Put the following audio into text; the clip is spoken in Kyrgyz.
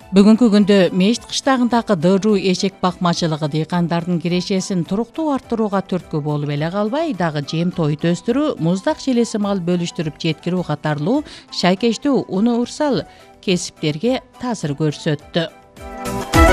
Бүгүнкү күндө мешит кыштагындагы дыруу эшек бакмачылыгы дыйкандардын кирешесин туруктуу арттырууга түрткү болуп эле калбай, дагы жем тоют өстүрүү, муздак желеси мал бөлүштүрүп жеткирүү катарлуу шайкештүү уну урсал кесиптерге таасир көрсөттү.